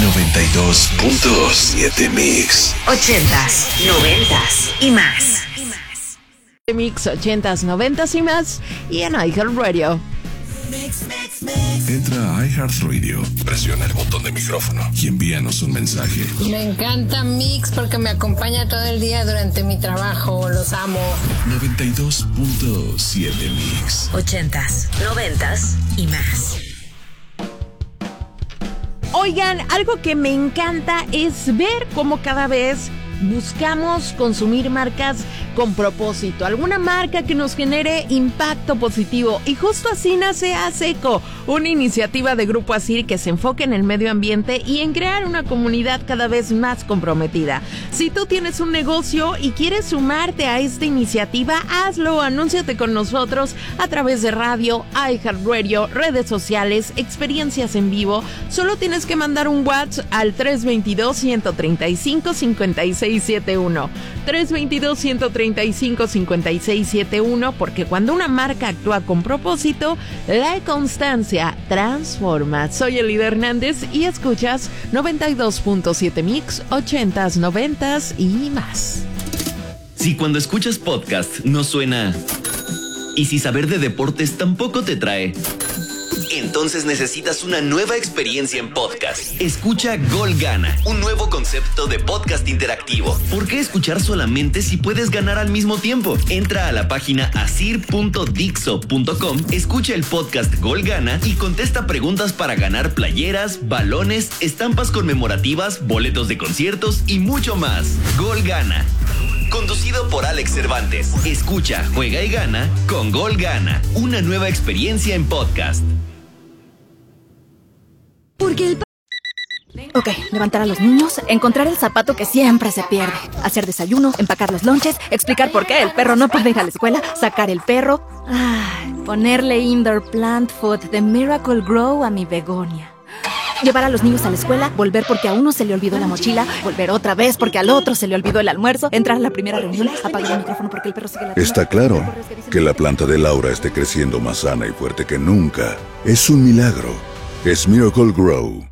92.7 Mix. 80s, 90s y más. Mix 80s, 90s y más. Y en iHeartRadio. Entra a iHeartRadio, presiona el botón de micrófono y envíanos un mensaje. Me encanta Mix porque me acompaña todo el día durante mi trabajo. Los amo. 92.7 Mix. 80s, 90s y más. Oigan, algo que me encanta es ver cómo cada vez buscamos consumir marcas con propósito, alguna marca que nos genere impacto positivo, y justo así nace ASECO, una iniciativa de Grupo ASIR que se enfoca en el medio ambiente y en crear una comunidad cada vez más comprometida. Si tú tienes un negocio y quieres sumarte a esta iniciativa, hazlo, anúnciate con nosotros a través de radio, iHeartRadio, redes sociales, experiencias en vivo. Solo tienes que mandar un WhatsApp al 322-135-5671. 322-135-5671, porque cuando una marca actúa con propósito, la constancia transforma. Soy Elida Hernández y escuchas 92.7 Mix, 80s, 90s y más. Si cuando escuchas podcast no suena, y si saber de deportes tampoco te trae, entonces necesitas una nueva experiencia en podcast. Escucha Gol Gana, un nuevo concepto de podcast interactivo. ¿Por qué escuchar solamente si puedes ganar al mismo tiempo? Entra a la página asir.dixo.com, escucha el podcast Gol Gana y contesta preguntas para ganar playeras, balones, estampas conmemorativas, boletos de conciertos y mucho más. Gol Gana, conducido por Alex Cervantes. Escucha, juega y gana con Gol Gana, una nueva experiencia en podcast. Ok, levantar a los niños, encontrar el zapato que siempre se pierde, hacer desayuno, empacar los lonches, explicar por qué el perro no puede ir a la escuela, sacar el perro, ponerle indoor plant food de Miracle Grow a mi begonia. Llevar a los niños a la escuela, volver porque a uno se le olvidó la mochila, volver otra vez porque al otro se le olvidó el almuerzo, entrar a la primera reunión, apagar el micrófono porque el perro sigue la... Está claro que la planta de Laura esté creciendo más sana y fuerte que nunca. Es un milagro. Es Miracle Grow.